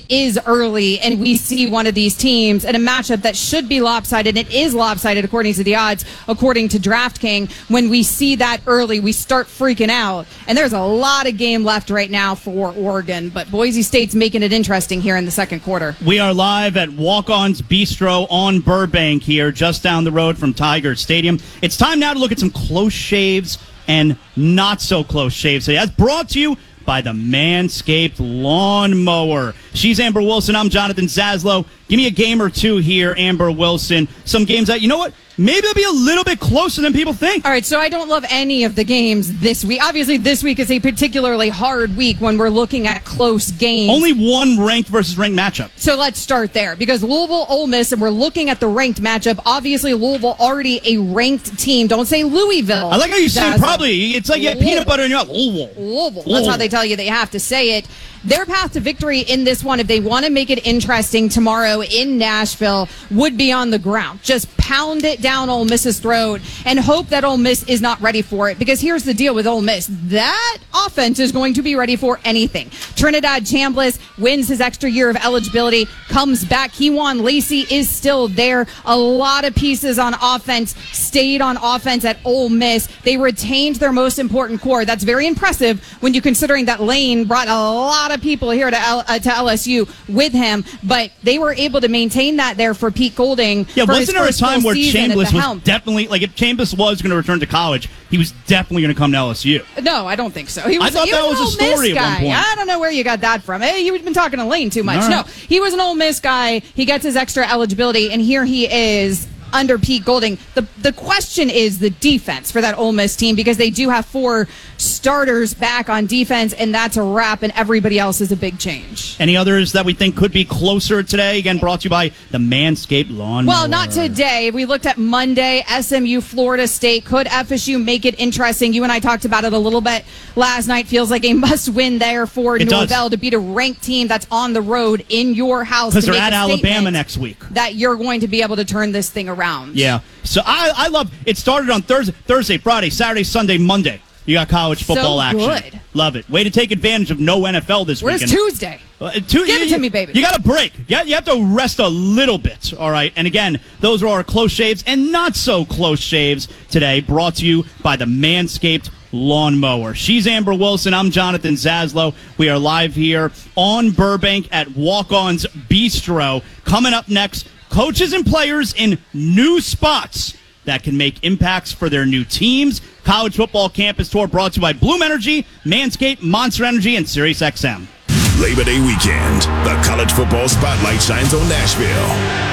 is early and we see one of these teams in a matchup that should be lopsided, it is lopsided according to the odds, according to DraftKings, when we see that early, we start freaking out. And there's a lot of game left right now for Oregon, but Boise State's making it interesting here in the second quarter. We are live at Walk-On's Bistro on Burbank here, just down the road from Tiger Stadium. It's time now to look at some close shaves and not so close shaves. So that's brought to you by the Manscaped Lawnmower. She's Amber Wilson. I'm Jonathan Zaslow. Give me a game or two here, Amber Wilson. Some games that, you know what, maybe they'll be a little bit closer than people think. All right, so I don't love any of the games this week. Obviously, this week is a particularly hard week when we're looking at close games. Only one ranked versus ranked matchup. So let's start there, because Louisville, Ole Miss, and we're looking at the ranked matchup. Obviously, Louisville already a ranked team. Don't say Louisville. I like how you say probably. It's like you have peanut butter in your mouth. Louisville. That's how they tell you they have to say it. Their path to victory in this one, if they want to make it interesting tomorrow in Nashville, would be on the ground. Just pound it down Ole Miss's throat and hope that Ole Miss is not ready for it. Because here's the deal with Ole Miss. That offense is going to be ready for anything. Trinidad Chambliss wins his extra year of eligibility, comes back. Kewan Lacey is still there. A lot of pieces on offense stayed on offense at Ole Miss. They retained their most important core. That's very impressive when you're considering that Lane brought a lot of people here to LSU with him, but they were able to maintain that there for Pete Golding. Yeah, wasn't there a time where Chambliss was definitely, like, if Chambliss was going to return to college, he was definitely going to come to LSU? No, I don't think so. I thought that was a story at one point. I don't know where you got that from. Hey, you've been talking to Lane too much. Right. No, he was an Ole Miss guy. He gets his extra eligibility, and here he is under Pete Golding. The question is the defense for that Ole Miss team, because they do have 4 starters back on defense, and that's a wrap, and everybody else is a big change. Any others that we think could be closer today? Again, brought to you by the Manscaped Lawnmower. Well, not today. We looked at Monday, SMU, Florida State. Could FSU make it interesting? You and I talked about it a little bit last night. Feels like a must-win there for Norvell to beat a ranked team that's on the road in your house. Because they're at Alabama next week. That you're going to be able to turn this thing around. Yeah. So I love it. Started on Thursday, Friday, Saturday, Sunday, Monday. You got college football action. Good. Love it. Way to take advantage of no NFL this weekend. Where's Tuesday? Give it to me, baby. You got a break. You have to rest a little bit, all right? And again, those are our close shaves and not so close shaves today, brought to you by the Manscaped Lawnmower. She's Amber Wilson. I'm Jonathan Zaslow. We are live here on Burbank at Walk-On's Bistro. Coming up next, coaches and players in new spots that can make impacts for their new teams. College Football Campus Tour brought to you by Bloom Energy, Manscaped, Monster Energy, and SiriusXM. Labor Day weekend, the college football spotlight shines on Nashville.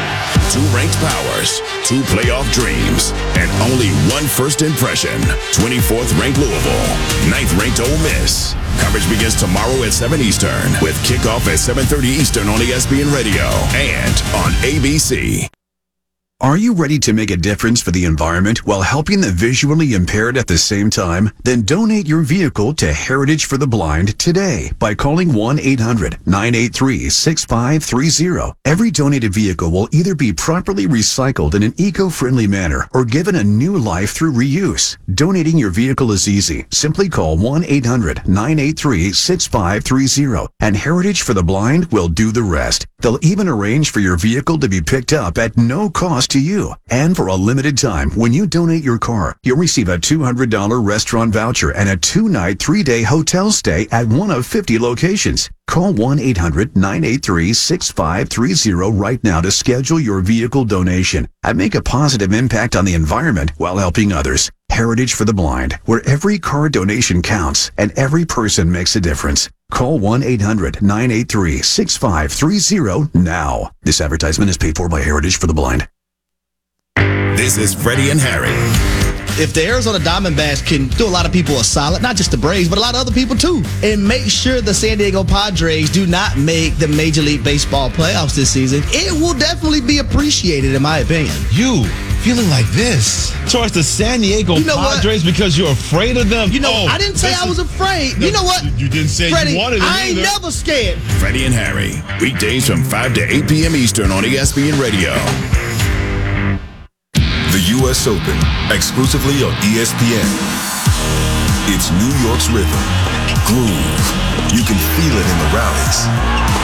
2 ranked powers, 2 playoff dreams, and only 1 first impression. 24th ranked Louisville, 9th ranked Ole Miss. Coverage begins tomorrow at 7 Eastern with kickoff at 7:30 Eastern on ESPN Radio and on ABC. Are you ready to make a difference for the environment while helping the visually impaired at the same time? Then donate your vehicle to Heritage for the Blind today by calling 1-800-983-6530. Every donated vehicle will either be properly recycled in an eco-friendly manner or given a new life through reuse. Donating your vehicle is easy. Simply call 1-800-983-6530 and Heritage for the Blind will do the rest. They'll even arrange for your vehicle to be picked up at no cost to you. And for a limited time, when you donate your car, you'll receive a $200 restaurant voucher and a 2-night, 3-day hotel stay at one of 50 locations. Call 1-800-983-6530 right now to schedule your vehicle donation and make a positive impact on the environment while helping others. Heritage for the Blind, where every car donation counts and every person makes a difference. Call 1-800-983-6530 now. This advertisement is paid for by Heritage for the Blind. This is Freddie and Harry. If the Arizona Diamondbacks can do a lot of people a solid, not just the Braves, but a lot of other people too, and make sure the San Diego Padres do not make the Major League Baseball playoffs this season, it will definitely be appreciated, in my opinion. You feeling like this towards the San Diego Padres because you're afraid of them? I didn't say I was afraid. You know what? You didn't say Freddie, you wanted them I ain't either. never scared. Freddie and Harry, weekdays from 5 to 8 p.m. Eastern on ESPN Radio. The U.S. Open, exclusively on ESPN. It's New York's rhythm, groove. You can feel it in the rallies.